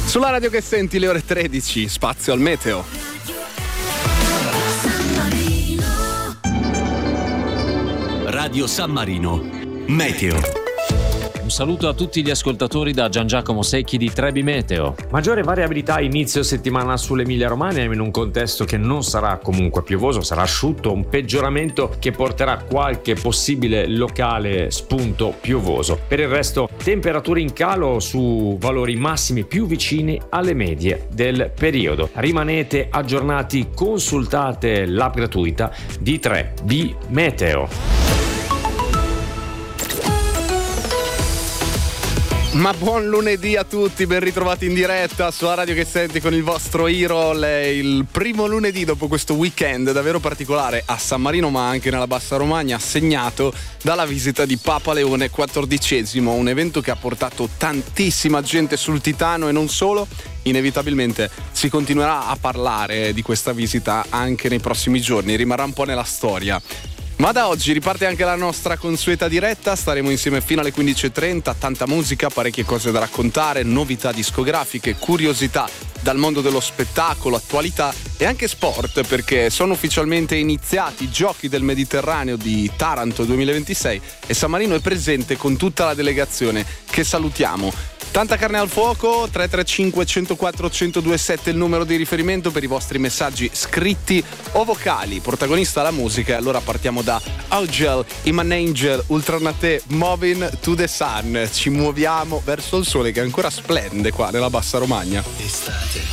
Sulla radio che senti le ore 13, spazio al meteo. Radio San Marino, meteo. Un saluto a tutti gli ascoltatori da Gian Giacomo Secchi di Trebi Meteo. Maggiore variabilità a inizio settimana sull'Emilia Romagna in un contesto che non sarà comunque piovoso, sarà asciutto, un peggioramento che porterà qualche possibile locale spunto piovoso. Per il resto temperature in calo su valori massimi più vicini alle medie del periodo. Rimanete aggiornati, consultate l'app gratuita di 3B Meteo. Ma buon lunedì a tutti, ben ritrovati in diretta sulla radio che senti con il vostro Irol. È il primo lunedì dopo questo weekend davvero particolare a San Marino ma anche nella Bassa Romagna, segnato dalla visita di Papa Leone XIV, un evento che ha portato tantissima gente sul Titano e non solo. Inevitabilmente si continuerà a parlare di questa visita anche nei prossimi giorni, rimarrà un po' nella storia. Ma da oggi riparte anche la nostra consueta diretta, staremo insieme fino alle 15.30, tanta musica, parecchie cose da raccontare, novità discografiche, curiosità dal mondo dello spettacolo, attualità e anche sport, perché sono ufficialmente iniziati i Giochi del Mediterraneo di Taranto 2026 e San Marino è presente con tutta la delegazione che salutiamo. Tanta carne al fuoco, 335 104 1027 il numero di riferimento per i vostri messaggi scritti o vocali. Protagonista la musica, e allora partiamo da Augel, Iman Angel, Ultranate, Moving to the Sun. Ci muoviamo verso il sole che ancora splende qua nella Bassa Romagna. Estate.